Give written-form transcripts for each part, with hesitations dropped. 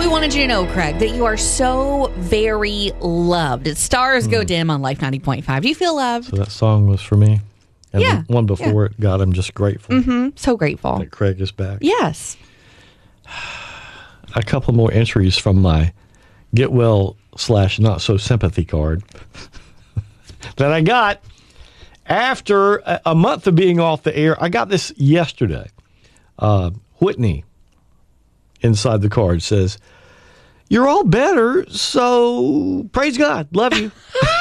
We wanted you to know, Craig, that you are so very loved. Stars go dim on Life 90.5. Do you feel loved? So that song was for me. And Yeah, the one before it, God, I'm just grateful So grateful. that Craig is back. Yes. A couple more entries from my get well / not so sympathy card that I got after a month of being off the air. I got this yesterday. Whitney inside the card says, "You're all better, so praise God. Love you."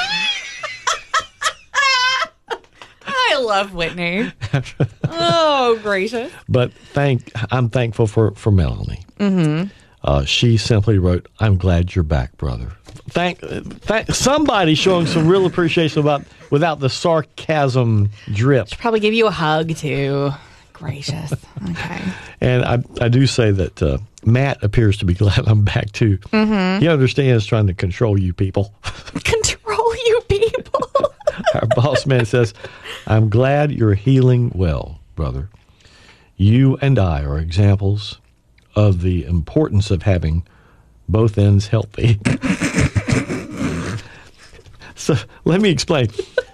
I love Whitney. Oh, gracious. But I'm thankful for Melanie. She simply wrote, "I'm glad you're back, brother." Thank somebody showing some real appreciation without the sarcasm drip. Probably give you a hug, too. Gracious. Okay. And I do say that Matt appears to be glad I'm back, too. He understands trying to control you people. Control you people. Our boss man says, "I'm glad you're healing well, brother. You and I are examples of the importance of having both ends healthy." So let me explain.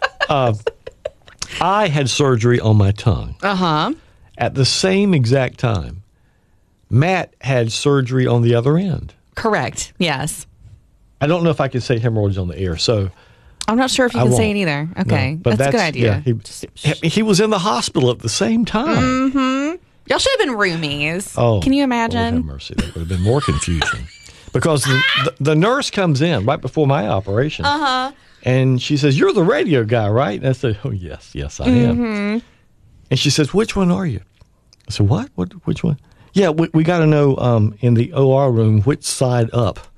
I had surgery on my tongue. At the same exact time, Matt had surgery on the other end. Correct. Yes. I don't know if I can say hemorrhoids on the air, so I'm not sure if you I can say won't. it either. Okay. No, but that's a good idea. Yeah, he was in the hospital at the same time. Y'all should have been roomies. Oh, Can you Lord imagine? have mercy. That would have been more confusing. Because the nurse comes in right before my operation. And she says, "You're the radio guy, right?" And I said, "Oh, yes, I am." And she says, "Which one are you?" I said, "What? Which one?" "Yeah, we got to know in the OR room which side up."